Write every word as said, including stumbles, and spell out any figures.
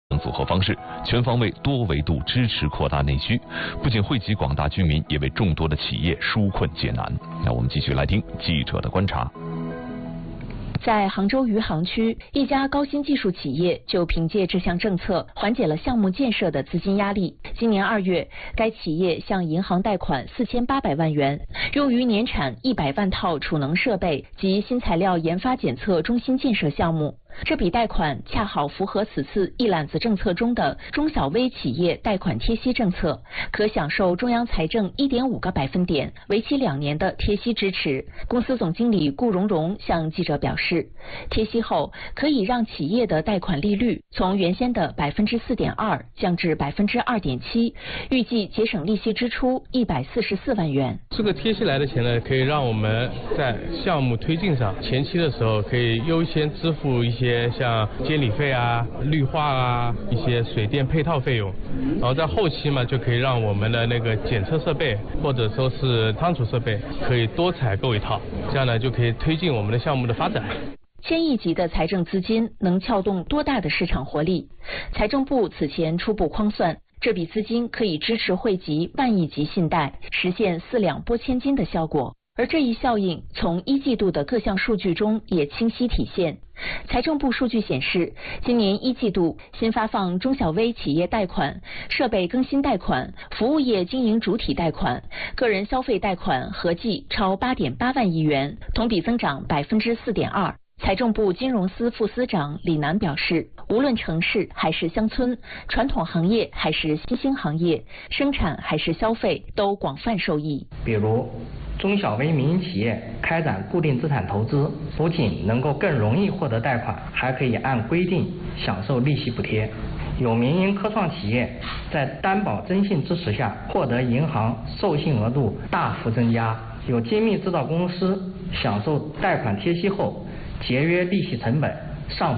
组合方式，全方位多维度支持扩大内需，不仅惠及广大居民，也为众多的企业纾困解难。那我们继续来听记者的观察。 在杭州余杭区，一家高新技术企业就凭借这项政策缓解了项目建设的资金压力。今年二月，该企业向银行贷款四千八百万元，用于年产一百万套储能设备及新材料研发检测中心建设项目。这笔贷款恰好符合此次一揽子政策中的中小微企业贷款贴息政策，可享受中央财政 一点五个百分点、为期两年的贴息支持。公司总经理顾荣荣向记者表示，贴息后可以让企业的贷款利率从原先的 百分之四点二 降至 百分之二点七， 预计节省利息支出一百四十四万元。 这个贴息来的钱呢，可以让我们在项目推进上前期的时候可以优先支付一些一些像监理费啊、绿化啊、一些水电配套费用，然后在后期嘛，就可以让我们的那个检测设备或者说是仓储设备可以多采购一套，这样呢就可以推进我们的项目的发展。 千亿级的财政资金能撬动多大的市场活力？财政部此前初步匡算，这笔资金可以支持惠及万亿级信贷，实现四两拨千斤的效果。而这一效应从一季度的各项数据中也清晰体现。财政部数据显示，今年一季度新发放中小微企业贷款、设备更新贷款、服务业经营主体贷款、个人消费贷款合计超 八点八万亿元，同比增长 百分之四点二。财政部金融司副司长李楠表示，无论城市还是乡村，传统行业还是新兴行业，生产还是消费，都广泛受益。 比如中小微民营企业开展固定资产投资，不仅能够更容易获得贷款，还可以按规定享受利息补贴。有民营科创企业在担保征信支持下，获得银行授信额度大幅增加。有精密制造公司享受贷款贴息后，节约利息成本上